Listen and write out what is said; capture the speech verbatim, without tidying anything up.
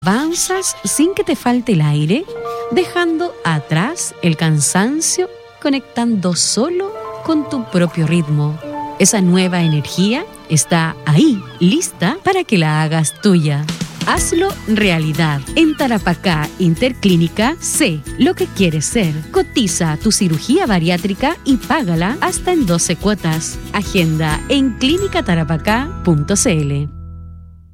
Avanzas sin que te falte el aire, dejando atrás el cansancio, conectando solo con tu propio ritmo. Esa nueva energía está ahí, lista para que la hagas tuya. Hazlo realidad. En Tarapacá Interclínica, sé lo que quieres ser. Cotiza tu cirugía bariátrica y págala hasta en doce cuotas. Agenda en clínica tarapacá punto c l.